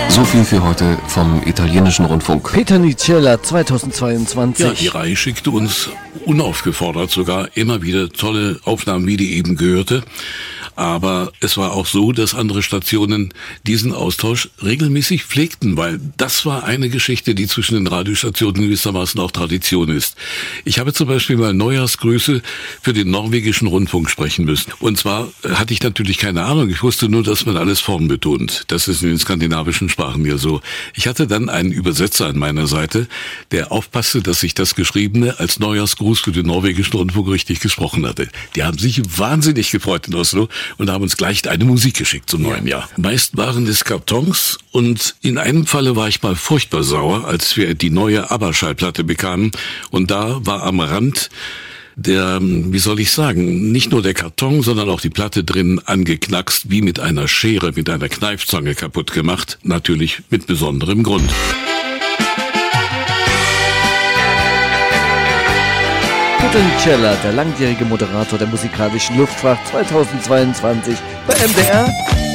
So viel für heute vom italienischen Rundfunk. Peter Nicella 2022. Ja, die Reihe schickte uns unaufgefordert sogar immer wieder tolle Aufnahmen, wie die eben gehörte. Aber es war auch so, dass andere Stationen diesen Austausch regelmäßig pflegten, weil das war eine Geschichte, die zwischen den Radiostationen gewissermaßen auch Tradition ist. Ich habe zum Beispiel mal Neujahrsgrüße für den norwegischen Rundfunk sprechen müssen. Und zwar hatte ich natürlich keine Ahnung. Ich wusste nur, dass man alles vorn betont. Das ist in den skandinavischen Sprachen ja so. Ich hatte dann einen Übersetzer an meiner Seite, der aufpasste, dass ich das Geschriebene als Neujahrsgruß für den norwegischen Rundfunk richtig gesprochen hatte. Die haben sich wahnsinnig gefreut in Oslo und haben uns gleich eine Musik geschickt zum neuen Jahr. Meist waren es Kartons und in einem Falle war ich mal furchtbar sauer, als wir die neue ABBA-Schallplatte bekamen und da war am Rand der, wie soll ich sagen, nicht nur der Karton, sondern auch die Platte drin angeknackst, wie mit einer Schere, mit einer Kneifzange kaputt gemacht, natürlich mit besonderem Grund. Peter Nicella, der langjährige Moderator der musikalischen Luftfahrt 2022 bei MDR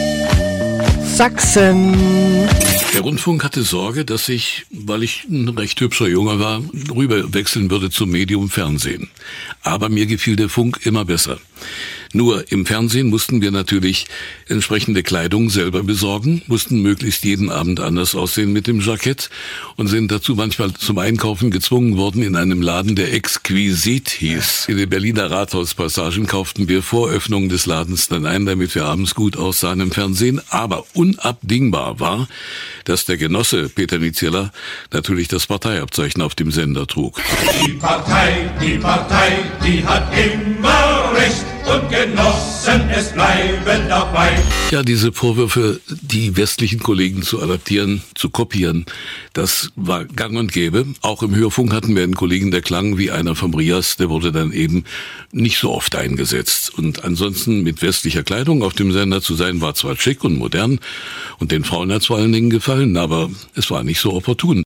Sachsen. Der Rundfunk hatte Sorge, dass ich, weil ich ein recht hübscher Junge war, rüberwechseln würde zum Medium Fernsehen. Aber mir gefiel der Funk immer besser. Nur im Fernsehen mussten wir natürlich entsprechende Kleidung selber besorgen, mussten möglichst jeden Abend anders aussehen mit dem Jackett und sind dazu manchmal zum Einkaufen gezwungen worden in einem Laden, der Exquisit hieß. In den Berliner Rathauspassagen kauften wir vor Öffnung des Ladens dann ein, damit wir abends gut aussahen im Fernsehen. Aber unabdingbar war, dass der Genosse Peter Nicella natürlich das Parteiabzeichen auf dem Sender trug. Die Partei, die hat immer recht. Und Genossen, es bleiben dabei. Ja, diese Vorwürfe, die westlichen Kollegen zu adaptieren, zu kopieren, das war gang und gäbe. Auch im Hörfunk hatten wir einen Kollegen, der klang wie einer vom Rias, der wurde dann eben nicht so oft eingesetzt. Und ansonsten mit westlicher Kleidung auf dem Sender zu sein, war zwar schick und modern und den Frauen hat's vor allen Dingen gefallen, aber es war nicht so opportun.